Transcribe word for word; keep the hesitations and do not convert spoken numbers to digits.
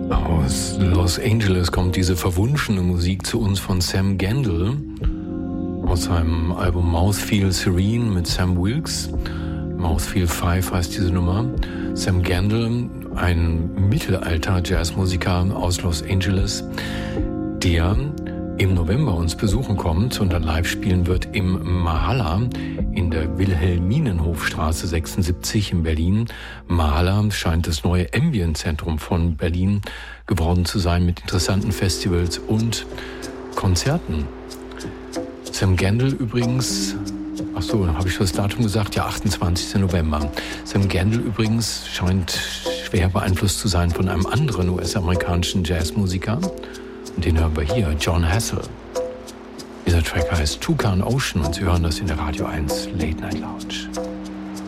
Aus Los Angeles kommt diese verwunschene Musik zu uns von Sam Gendel aus seinem Album Mouthfeel Serene mit Sam Wilkes. Mouthfeel fünf heißt diese Nummer. Sam Gendel, ein Mittelalter-Jazzmusiker aus Los Angeles, der im November uns besuchen kommt und dann live spielen wird im Mahala in der Wilhelminenhofstraße sechsundsiebzig in Berlin. Mahala scheint das neue Ambient-Zentrum von Berlin geworden zu sein mit interessanten Festivals und Konzerten. Sam Gendel übrigens, ach so, habe ich das Datum gesagt? Ja, achtundzwanzigsten November. Sam Gendel übrigens scheint schwer beeinflusst zu sein von einem anderen U S-amerikanischen Jazzmusiker. Und den hören wir hier, John Hassell. Dieser Track heißt Toucan Ocean und Sie hören das in der Radio eins Late Night Lounge.